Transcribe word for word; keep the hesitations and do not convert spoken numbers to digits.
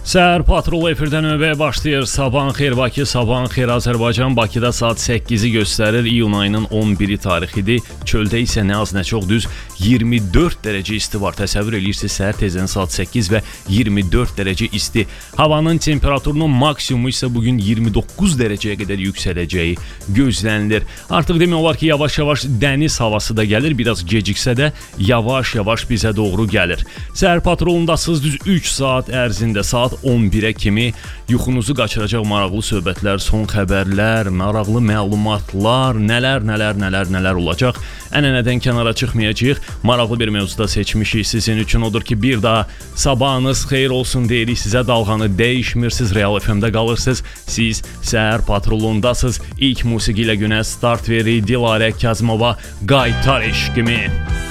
Səhər patrol efirdən növbəyə başlayır. Sabahın xeyir Bakı, sabahın xeyir Azərbaycan. Bakıda saat səkkizi göstərir. İyun ayının on biri tarixidir. Çöldə isə nə az nə çox düz iyirmi dörd dərəcə isti var. Təsəvvür edirsiniz, səhər tezdən saat səkkiz və iyirmi dörd dərəcə isti. Havanın temperaturunun maksimumu isə bugün iyirmi doqquz dərəcəyə qədər yüksələcəyi gözlənilir. Artıq demək olar ki, yavaş-yavaş dəniz havası da gəlir. Biraz geciksə də yavaş-yavaş bizə doğru gəlir. Səhər patrolundasınız düz üç saat ərzində saat on birə kimi yuxunuzu qaçıracaq maraqlı söhbətlər, son xəbərlər, maraqlı məlumatlar, nələr, nələr, nələr, nələr olacaq. Ənənədən kənara çıxmayacağıq. Maraqlı bir mövzuda seçmişik sizin üçün. Odur ki, bir daha sabahınız xeyir olsun deyirik sizə. Dalğanı dəyişmirsiniz, Real F M-də qalırsınız. Siz səhər patrolundasınız. İlk musiqi ilə günə start verir. Dilarə Kazımova, Qaytar eşqimi.